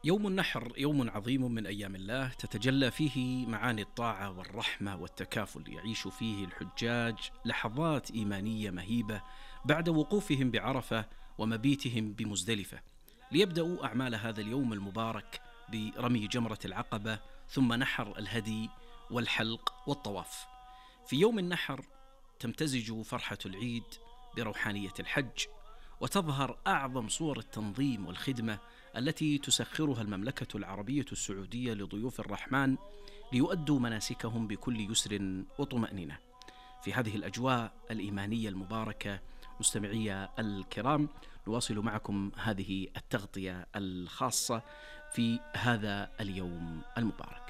يوم النحر يوم عظيم من أيام الله تتجلى فيه معاني الطاعة والرحمة والتكافل. يعيش فيه الحجاج لحظات إيمانية مهيبة بعد وقوفهم بعرفة ومبيتهم بمزدلفة، ليبدأوا أعمال هذا اليوم المبارك برمي جمرة العقبة، ثم نحر الهدي والحلق والطواف. في يوم النحر تمتزج فرحة العيد بروحانية الحج، وتظهر أعظم صور التنظيم والخدمة التي تسخرها المملكة العربية السعودية لضيوف الرحمن ليؤدوا مناسكهم بكل يسر وطمأنينة. في هذه الأجواء الإيمانية المباركة مستمعي الكرام، نواصل معكم هذه التغطية الخاصة في هذا اليوم المبارك.